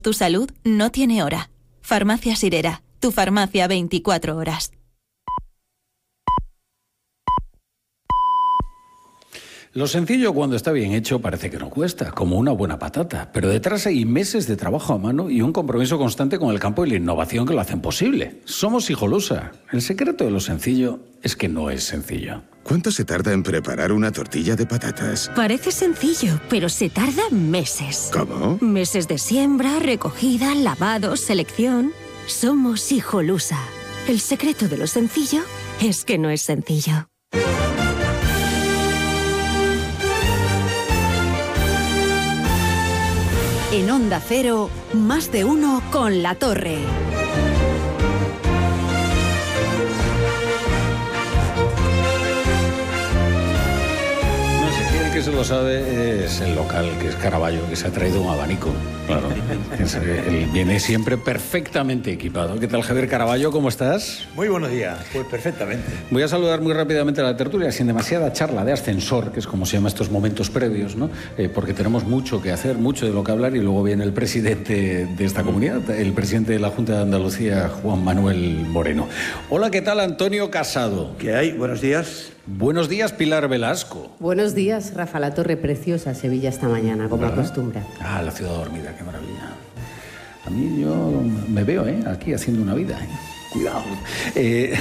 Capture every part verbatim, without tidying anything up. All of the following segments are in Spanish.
Tu salud no tiene hora. Farmacia Sirera, tu farmacia veinticuatro horas. Lo sencillo cuando está bien hecho parece que no cuesta, como una buena patata, pero detrás hay meses de trabajo a mano y un compromiso constante con el campo y la innovación que lo hacen posible. Somos Hijolusa. El secreto de lo sencillo es que no es sencillo. ¿Cuánto se tarda en preparar una tortilla de patatas? Parece sencillo, pero se tarda meses. ¿Cómo? Meses de siembra, recogida, lavado, selección. Somos Hijolusa. El secreto de lo sencillo es que no es sencillo. En Onda Cero, más de uno con La Torre. Que se lo sabe es el local, que es Caravaggio, que se ha traído un abanico. Claro, él viene siempre perfectamente equipado. ¿Qué tal, Javier Caravaggio? ¿Cómo estás? Muy buenos días, pues perfectamente. Voy a saludar muy rápidamente a la tertulia, sin demasiada charla de ascensor, que es como se llama estos momentos previos, ¿no? Eh, porque tenemos mucho que hacer, mucho de lo que hablar, y luego viene el presidente de esta comunidad, el presidente de la Junta de Andalucía, Juan Manuel Moreno. Hola, ¿qué tal, Antonio Casado? ¿Qué hay? Buenos días. Buenos días, Pilar Velasco. Buenos días, Rafa La Torre, preciosa Sevilla esta mañana, como ¿verdad? Acostumbra. Ah, la ciudad dormida, qué maravilla. A mí yo me veo, ¿eh? Aquí haciendo una vida, ¿eh? Cuidado. Eh...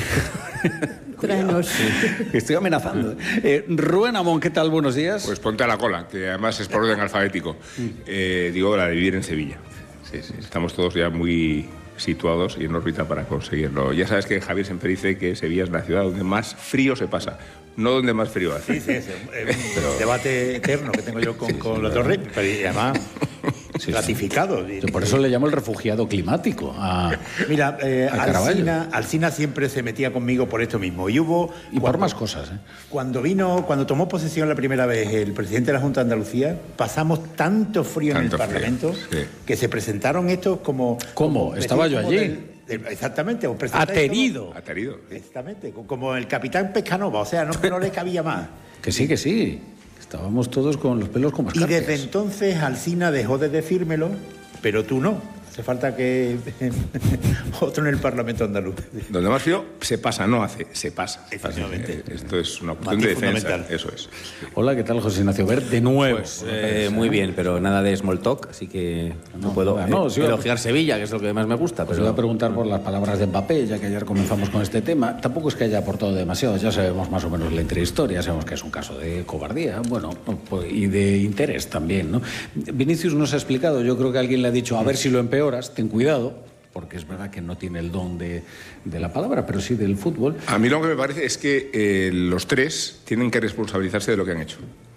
Tráenos. Estoy amenazando. Eh, Rubén Amón, ¿qué tal? Buenos días. Pues ponte a la cola, que además es por orden alfabético. Eh, digo, la de vivir en Sevilla. Sí, sí, estamos todos ya muy situados y en órbita para conseguirlo. Ya sabes que Javier siempre dice que Sevilla es la ciudad donde más frío se pasa, no donde más frío hace. Sí, sí, es un pero... debate eterno que tengo yo con, sí, con sí, La Torre, pero además sí, ratificado. Sí. Yo por eso le llamo el refugiado climático a Mira, eh, a Alsina, Alsina siempre se metía conmigo por esto mismo. Y hubo... Y por más cosas, ¿eh? Cuando vino, cuando tomó posesión la primera vez el presidente de la Junta de Andalucía, pasamos tanto frío tanto en el Parlamento frío, sí. que se presentaron estos como... ¿Cómo? Estaba yo allí. Del, del, exactamente. Aterido. Aterido. Exactamente. Como el capitán Pescanova. O sea, no, no le cabía más. Que sí, que sí. Estábamos todos con los pelos como escarpias. Y desde entonces Alsina dejó de decírmelo, pero tú no. Hace falta que otro en el Parlamento andaluz. Donde más frío se pasa, no hace, se pasa. Efectivamente. Esto es una cuestión de defensa. Eso es. Hola, ¿qué tal, José Ignacio Ver? De nuevo. Pues, eh, muy bien, pero nada de small talk, así que no, no puedo no, eh, sí, elogiar Sevilla, que es lo que más me gusta. Pues pero... voy a preguntar por las palabras de Mbappé, ya que ayer comenzamos con este tema. Tampoco es que haya aportado demasiado, ya sabemos más o menos la intrahistoria, sabemos que es un caso de cobardía, bueno, y de interés también, ¿no? Vinicius nos ha explicado, yo creo que alguien le ha dicho, a ver si lo empeoras, ten cuidado, porque es verdad que no tiene el don de, de la palabra, pero sí del fútbol. A mí lo que me parece es que eh, los tres tienen que responsabilizarse de lo que han hecho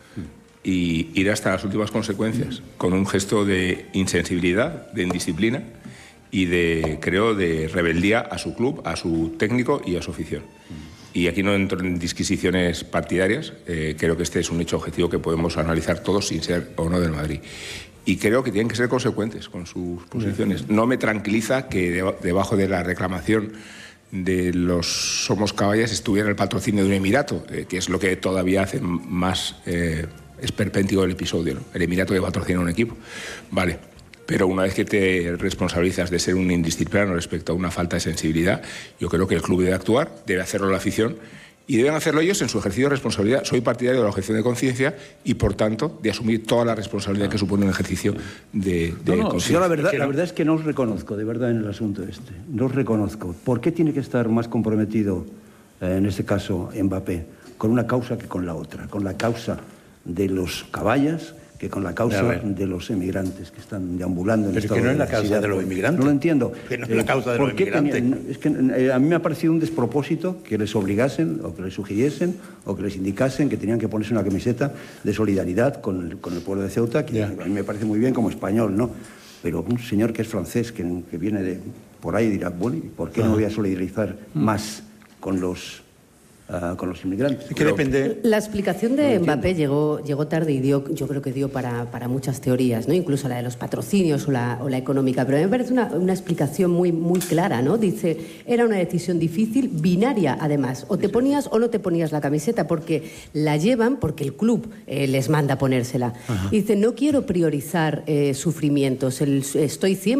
y ir hasta las últimas consecuencias, con un gesto de insensibilidad, de indisciplina y de, creo, de rebeldía a su club, a su técnico y a su afición. Y aquí no entro en disquisiciones partidarias, eh, creo que este es un hecho objetivo que podemos analizar todos sin ser o no del Madrid. Y creo que tienen que ser consecuentes con sus posiciones. No me tranquiliza que de, debajo de la reclamación de los Somos Caballas estuviera el patrocinio de un Emirato, eh, que es lo que todavía hace más eh, esperpéntico el episodio, ¿no? El Emirato que patrocina un equipo. Vale, pero una vez que te responsabilizas de ser un indisciplinado respecto a una falta de sensibilidad, yo creo que el club debe actuar, debe hacerlo la afición, y deben hacerlo ellos en su ejercicio de responsabilidad. Soy partidario de la objeción de conciencia y, por tanto, de asumir toda la responsabilidad que supone un ejercicio de, de no, no, conciencia. Yo la verdad, la verdad es que no os reconozco, de verdad, en el asunto este. No os reconozco. ¿Por qué tiene que estar más comprometido, eh, en este caso, Mbappé, con una causa que con la otra? Con la causa de los caballas que con la causa de los emigrantes que están deambulando en Pero estado que no es de la causa de los inmigrantes. No lo entiendo. Que no es la causa de los inmigrantes. Tenían, es que eh, a mí me ha parecido un despropósito que les obligasen o que les sugiriesen o que les indicasen que tenían que ponerse una camiseta de solidaridad con el, con el pueblo de Ceuta, que yeah. a mí me parece muy bien como español, ¿no? Pero un señor que es francés, que, que viene de por ahí, dirá, bueno, ¿por qué no voy a solidarizar más con los... Uh, con los inmigrantes? Es que depende... La explicación de no Mbappé llegó, llegó tarde y dio, yo creo que dio para, para muchas teorías, ¿no? Incluso la de los patrocinios o la, o la económica, pero a mí me parece una, una explicación muy, muy clara, ¿no? Dice, era una decisión difícil, binaria además, o te ponías o no te ponías la camiseta, porque la llevan porque el club eh, les manda ponérsela. Ajá. Dice, no quiero priorizar eh, sufrimientos, el, estoy cien